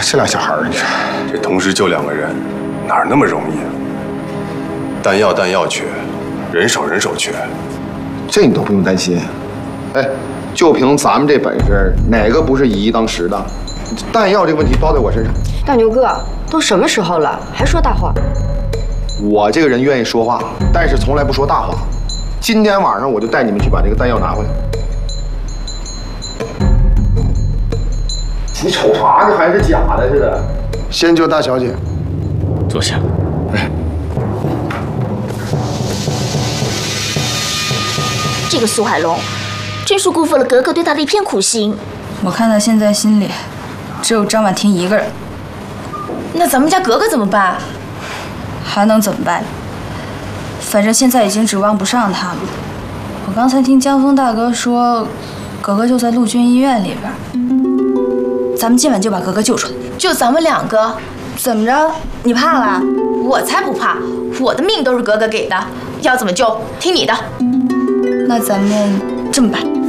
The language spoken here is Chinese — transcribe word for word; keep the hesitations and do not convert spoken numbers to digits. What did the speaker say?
这俩小孩儿，你看， 这同时救两个人，哪儿那么容易啊？弹药弹药缺，人手人手缺， 这你都不用担心。哎，就凭咱们这本事，哪个不是以一当十的？弹药这个问题包在我身上。 大牛哥，都什么时候了，还说大话？ 我这个人愿意说话，但是从来不说大话。今天晚上我就带你们去把这个弹药拿回来。你瞅啥呢？还是假的似的。先救大小姐。 坐下。 哎， 这个苏海龙，真是辜负了格格对他的一片苦心。 我看他现在心里只有张婉婷一个人。 那咱们家格格怎么办？ 还能怎么办？反正现在已经指望不上他了。我刚才听江峰大哥说，格格就在陆军医院里边。咱们今晚就把格格救出来。 就咱们两个？ 怎么着？你怕了？ 我才不怕！我的命都是格格给的，要怎么救听你的。 那咱们这么办。